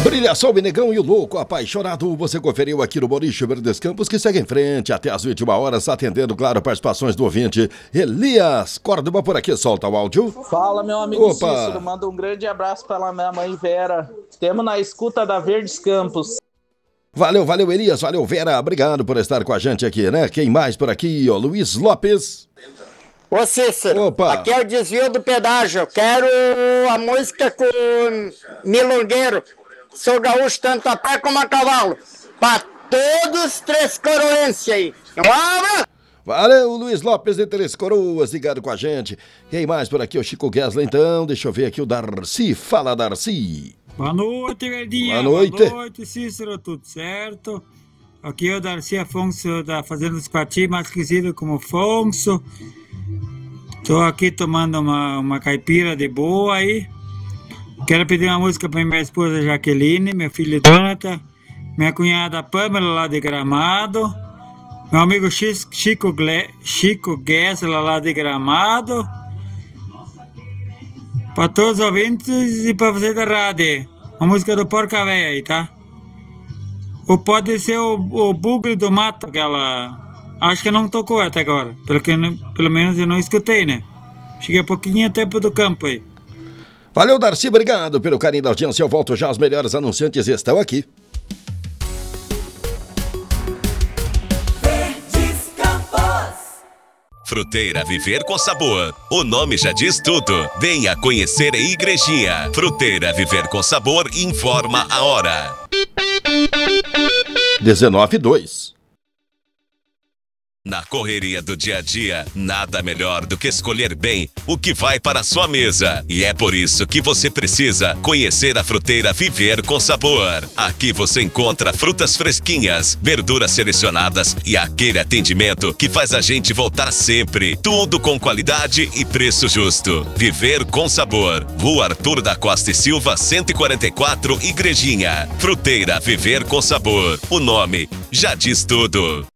Brilha Sol, Negão e o Louco Apaixonado, você conferiu aqui no Boliche Verdes Campos, que segue em frente até as 21 horas, atendendo, claro, participações do ouvinte Elias Córdoba por aqui, solta o áudio. Fala, meu amigo Cícero, manda um grande abraço para minha mãe Vera, temos na escuta da Verdes Campos. Valeu, Elias, valeu, Vera, obrigado por estar com a gente aqui, né? Quem mais por aqui, ó, Luiz Lopes. Ô Cícero, aqui é o desvio do pedágio, eu quero a música com Milongueiro, sou gaúcho tanto a pé como a cavalo, pra todos os três coroenses aí. Valeu, Luiz Lopes de Três Coroas, ligado com a gente. Quem mais por aqui, o Chico Gessler, então, deixa eu ver aqui o Darcy, fala Darcy. Boa noite, Verdinha. Boa noite. Boa noite, Cícero, tudo certo? Aqui é o Darcy Afonso da Fazenda dos Quati, mais conhecido como Afonso. Tô aqui tomando uma caipira de boa aí. Quero pedir uma música para minha esposa Jaqueline, meu filho Jonathan, minha cunhada Pamela lá de Gramado, meu amigo Chico Gessler lá de Gramado, para todos os ouvintes e para você da rádio. A música do Porca Véia aí, tá? Ou pode ser o Bugre do Mato, aquela... Acho que não tocou até agora, pelo menos eu não escutei, né? Cheguei pouquinho a tempo do campo aí. Valeu, Darcy, obrigado pelo carinho da audiência. Eu volto já, os melhores anunciantes estão aqui. Verdes Campos. Fruteira Viver com Sabor. O nome já diz tudo. Venha conhecer a Igrejinha. Fruteira Viver com Sabor informa a hora. 19:02. Na correria do dia a dia, nada melhor do que escolher bem o que vai para a sua mesa. E é por isso que você precisa conhecer a Fruteira Viver com Sabor. Aqui você encontra frutas fresquinhas, verduras selecionadas e aquele atendimento que faz a gente voltar sempre. Tudo com qualidade e preço justo. Viver com Sabor. Rua Arthur da Costa e Silva, 144, Igrejinha. Fruteira Viver com Sabor. O nome já diz tudo.